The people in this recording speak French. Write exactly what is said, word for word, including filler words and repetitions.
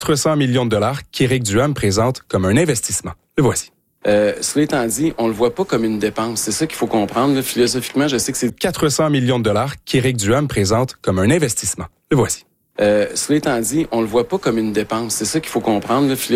quatre cents millions de dollars qu'Éric Duhem présente comme un investissement. Le voici. Euh, cela étant dit, on le voit pas comme une dépense. C'est ça qu'il faut comprendre. Là. Philosophiquement, je sais que c'est quatre cents millions de dollars qu'Éric Duhem présente comme un investissement. Le voici. Euh, cela étant dit, on le voit pas comme une dépense. C'est ça qu'il faut comprendre. Là.